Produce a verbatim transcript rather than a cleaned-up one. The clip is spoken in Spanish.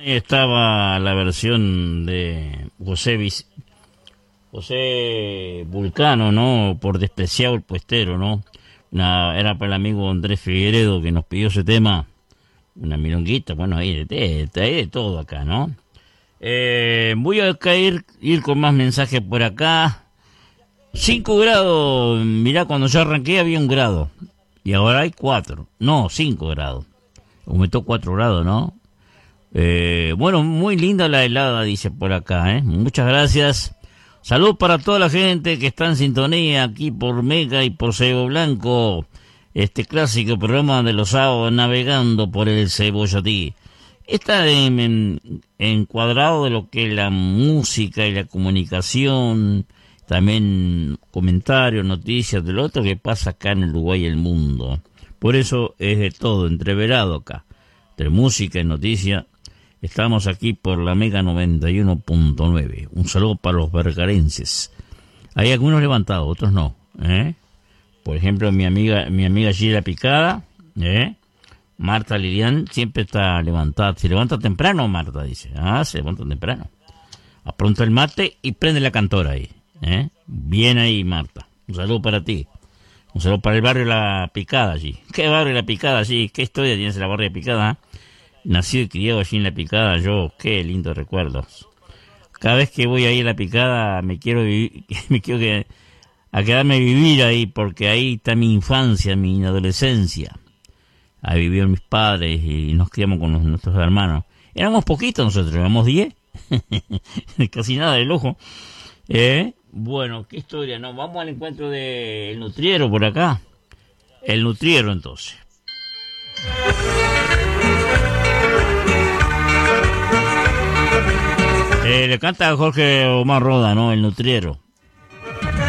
Ahí estaba la versión de José Vic- José Vulcano, ¿no? Por Despreciado el Puestero, ¿no? Una, era para el amigo Andrés Figueredo que nos pidió ese tema. Una milonguita, bueno, ahí de, de, de, de todo acá, ¿no? Eh, voy a caer, ir con más mensajes por acá. Cinco grados, mirá, cuando yo arranqué había un grado. Y ahora hay cuatro. No, cinco grados. Aumentó cuatro grados, ¿no? Eh, bueno, muy linda la helada, dice por acá, ¿eh? Muchas gracias. Salud para toda la gente que está en sintonía aquí por Mega y por Cebo Blanco. Este clásico programa de los sábados navegando por el Cebollatí. Está en, en, encuadrado de lo que es la música y la comunicación, también comentarios, noticias de lo otro que pasa acá en Uruguay y el mundo. Por eso es de todo, entreverado acá, entre música y noticia. Estamos aquí por la Mega noventa y uno punto nueve. Un saludo para los vergarenses. Hay algunos levantados, otros no, ¿eh? Por ejemplo, mi amiga, mi amiga Gila Picada, ¿eh? Marta Lilian siempre está levantada. Se levanta temprano, Marta, dice. Ah, se levanta temprano. Apronta el mate y prende la cantora ahí, ¿eh? Bien ahí, Marta. Un saludo para ti. Un saludo para el barrio La Picada allí. ¿Qué barrio La Picada allí? ¿Qué historia tienes en la barrio La Picada? Nacido y criado allí en La Picada, yo, qué lindos recuerdos. Cada vez que voy ahí a La Picada me quiero vivir, me quiero que, a quedarme a vivir ahí, porque ahí está mi infancia, mi adolescencia. Ahí vivieron mis padres y nos criamos con los, nuestros hermanos. Éramos poquitos nosotros, éramos diez. Casi nada de lujo. ¿Eh? Bueno, qué historia, ¿no? Vamos al encuentro del Nutriero por acá. El Nutriero, entonces. Eh, le canta a Jorge Omar Roda, ¿no? El Nutriero.